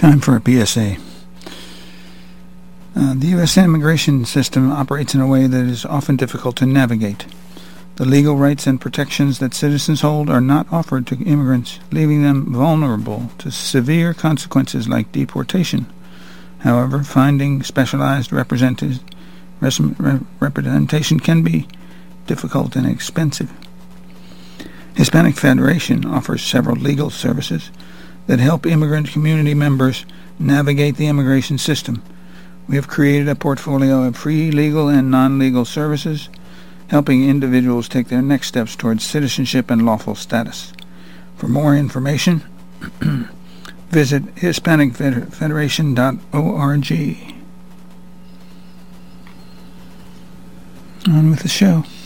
Time for a PSA. The U.S. immigration system operates in a way that is often difficult to navigate. The legal rights and protections that citizens hold are not offered to immigrants, leaving them vulnerable to severe consequences like deportation. However, finding specialized representation can be difficult and expensive. Hispanic Federation offers several legal services that help immigrant community members navigate the immigration system. We have created a portfolio of free legal and non-legal services, helping individuals take their next steps towards citizenship and lawful status. For more information, visit HispanicFederation.org. On with the show.